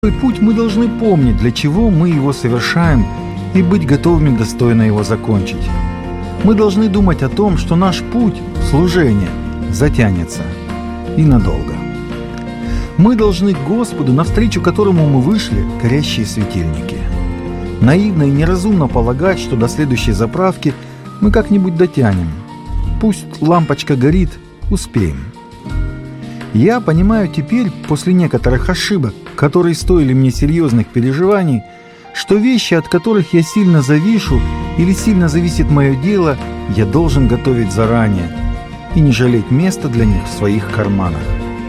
путь мы должны помнить, для чего мы его совершаем, и быть готовыми достойно его закончить. Мы должны думать о том, что наш путь служения затянется и надолго. Мы должны к Господу, навстречу которому мы вышли, горящие светильники. Наивно и неразумно полагать, что до следующей заправки мы как-нибудь дотянем. Пусть лампочка горит, успеем. Я понимаю теперь, после некоторых ошибок, которые стоили мне серьезных переживаний, что вещи, от которых я сильно завишу или сильно зависит мое дело, я должен готовить заранее и не жалеть места для них в своих карманах.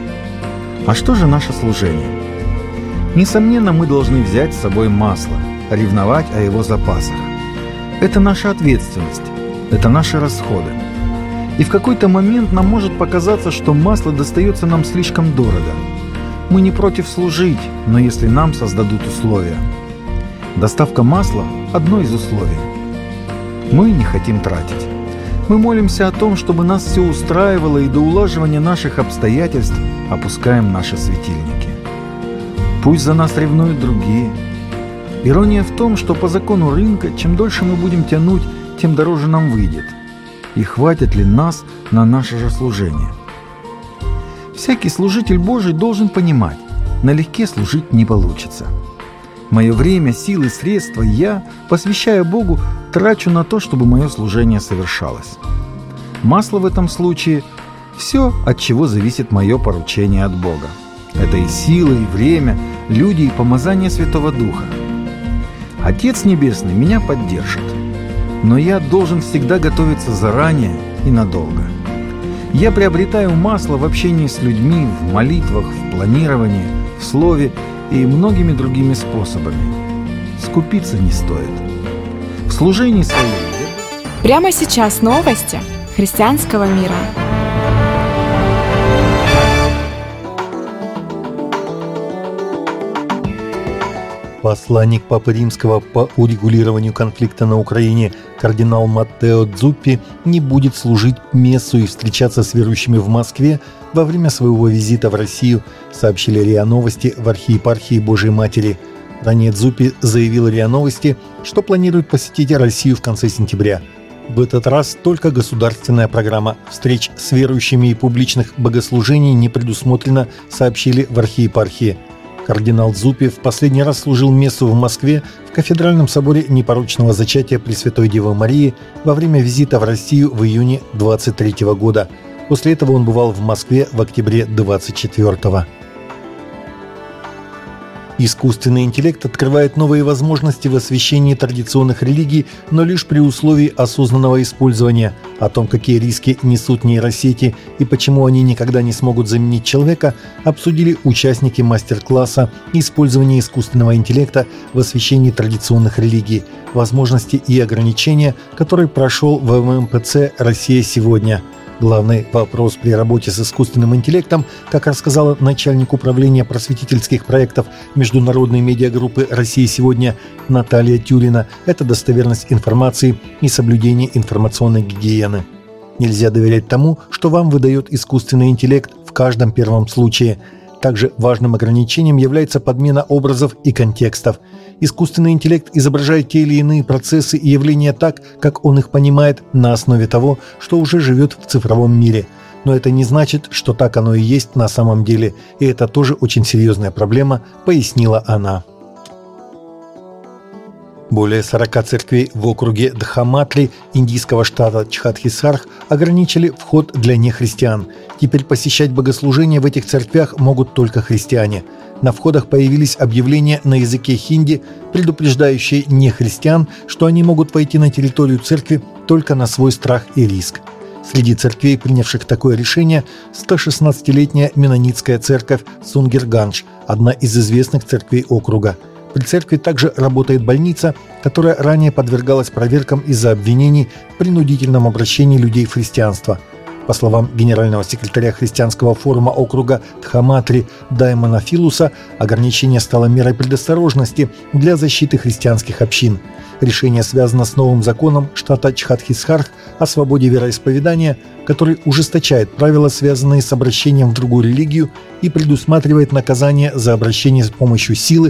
А что же наше служение? Несомненно, мы должны взять с собой масло, ревновать о его запасах. Это наша ответственность, это наши расходы. И в какой-то момент нам может показаться, что масло достается нам слишком дорого. Мы не против служить, но если нам создадут условия. Доставка масла – одно из условий. Мы не хотим тратить. Мы молимся о том, чтобы нас все устраивало, и до улаживания наших обстоятельств опускаем наши светильники. Пусть за нас ревнуют другие. Ирония в том, что по закону рынка, чем дольше мы будем тянуть, тем дороже нам выйдет. И хватит ли нас на наше же служение? Всякий служитель Божий должен понимать, налегке служить не получится. Мое время, силы, средства я, посвящая Богу, трачу на то, чтобы мое служение совершалось. Масло в этом случае – все, от чего зависит мое поручение от Бога. Это и сила, и время, люди, и помазание Святого Духа. Отец Небесный меня поддержит, но я должен всегда готовиться заранее и надолго. Я приобретаю масло в общении с людьми, в молитвах, в планировании, в слове и многими другими способами. Скупиться не стоит. В служении своем... Прямо сейчас новости христианского мира. Посланник Папы Римского по урегулированию конфликта на Украине кардинал Маттео Дзуппи не будет служить мессу и встречаться с верующими в Москве во время своего визита в Россию, сообщили РИА Новости в архиепархии Божией Матери. Ранее Дзуппи заявил РИА Новости, что планирует посетить Россию в конце сентября. В этот раз только государственная программа встреч с верующими и публичных богослужений не предусмотрена, сообщили в архиепархии. Кардинал Дзуппи в последний раз служил мессу в Москве в кафедральном соборе Непорочного зачатия Пресвятой Девы Марии во время визита в Россию в июне 23 года. После этого он бывал в Москве в октябре 24-го. Искусственный интеллект открывает новые возможности в освещении традиционных религий, но лишь при условии осознанного использования. О том, какие риски несут нейросети и почему они никогда не смогут заменить человека, обсудили участники мастер-класса «Использование искусственного интеллекта в освещении традиционных религий. Возможности и ограничения», который прошел в ММПЦ «Россия сегодня». Главный вопрос при работе с искусственным интеллектом, как рассказала начальник управления просветительских проектов международной медиагруппы «Россия сегодня» Наталья Тюрина, это достоверность информации и соблюдение информационной гигиены. Нельзя доверять тому, что вам выдает искусственный интеллект в каждом первом случае. Также важным ограничением является подмена образов и контекстов. Искусственный интеллект изображает те или иные процессы и явления так, как он их понимает, на основе того, что уже живет в цифровом мире. Но это не значит, что так оно и есть на самом деле, и это тоже очень серьезная проблема, пояснила она. Более 40 церквей в округе Дхаматри индийского штата Чхатхисарх ограничили вход для нехристиан. Теперь посещать богослужения в этих церквях могут только христиане. На входах появились объявления на языке хинди, предупреждающие нехристиан, что они могут войти на территорию церкви только на свой страх и риск. Среди церквей, принявших такое решение, 116-летняя меннонитская церковь Сунгиргандж, одна из известных церквей округа. При церкви также работает больница, которая ранее подвергалась проверкам из-за обвинений в принудительном обращении людей в христианство. По словам генерального секретаря христианского форума округа Дхаматри Даймона Филуса, ограничение стало мерой предосторожности для защиты христианских общин. Решение связано с новым законом штата Чхатхисарх о свободе вероисповедания, который ужесточает правила, связанные с обращением в другую религию, и предусматривает наказание за обращение с помощью силы